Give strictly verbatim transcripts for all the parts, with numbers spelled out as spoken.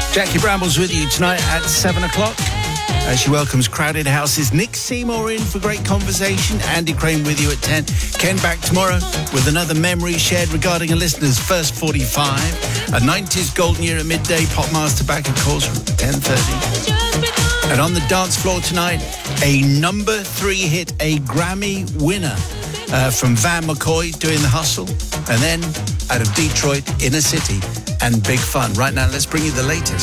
Jackie Brambles with you tonight at seven o'clock. As she welcomes Crowded House's Nick Seymour in for great conversation. Andy Crane with you at ten. Ken back tomorrow with another memory shared regarding a listener's first forty-five. A nineties golden year at midday. Popmaster back, of course, from ten thirty. And on the dance floor tonight, a number three hit, a Grammy winner uh, from Van McCoy doing The Hustle. And then out of Detroit, Inner City and Big Fun. Right now, let's bring you the latest.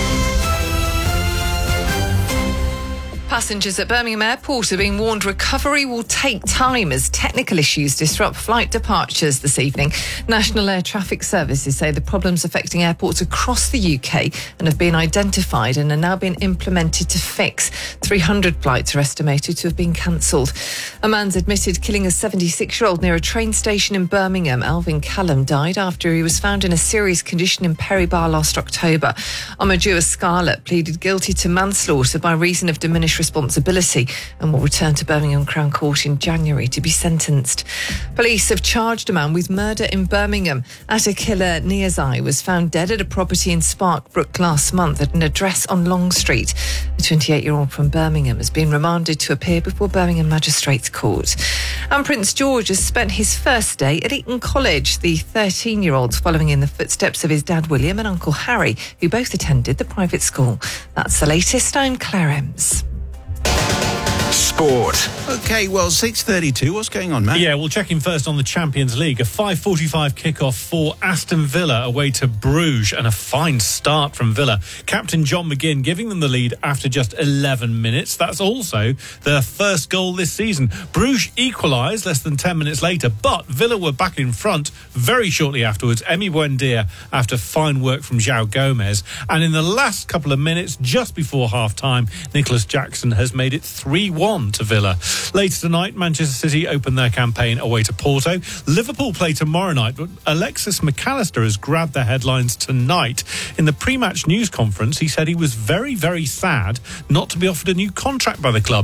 Passengers at Birmingham Airport are being warned recovery will take time as technical issues disrupt flight departures this evening. National Air Traffic Services say the problems affecting airports across the U K and have been identified and are now being implemented to fix. three hundred flights are estimated to have been cancelled. A man's admitted killing a seventy-six-year-old near a train station in Birmingham. Alvin Callum died after he was found in a serious condition in Perry Bar last October. Amadou Scarlett pleaded guilty to manslaughter by reason of diminished responsibility and will return to Birmingham Crown Court in January to be sentenced. Police have charged a man with murder in Birmingham. Atakilla Niazai was found dead at a property in Sparkbrook last month at an address on Long Street. The twenty-eight-year-old from Birmingham has been remanded to appear before Birmingham Magistrates Court. And Prince George has spent his first day at Eton College. The thirteen-year-old following in the footsteps of his dad William and Uncle Harry, who both attended the private school. That's the latest. I'm Claire Ems. Sport. OK, well, six thirty-two. What's going on, Matt? Yeah, we'll check in first on the Champions League. A five forty-five kickoff for Aston Villa away to Bruges, and a fine start from Villa. Captain John McGinn giving them the lead after just eleven minutes. That's also their first goal this season. Bruges equalised less than ten minutes later, but Villa were back in front very shortly afterwards. Emi Buendia after fine work from João Gomez. And in the last couple of minutes, just before half-time, Nicholas Jackson has made it three one to Villa. Later tonight, Manchester City open their campaign away to Porto. Liverpool play tomorrow night, but Alexis McAllister has grabbed the headlines tonight. In the pre-match news conference, he said he was very, very sad not to be offered a new contract by the club.